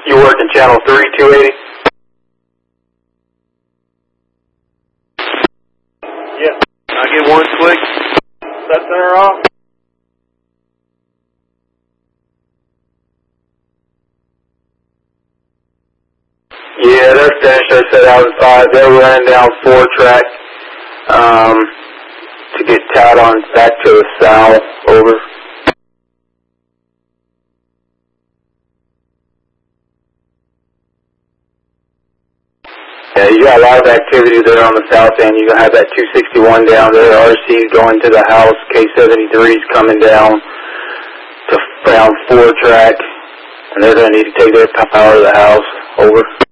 You working channel 3, 280? Yes. Can I get one quick? Set center off. Yeah, they're finished. They set out in 5. They're running down 4 track to get tied on back to the south. Over. Yeah, you got a lot of activity there on the south end. You're going to have that 261 down there. RC going to the house. K73 is coming down to round 4 track. And they're going to need to take their power to the house. Over.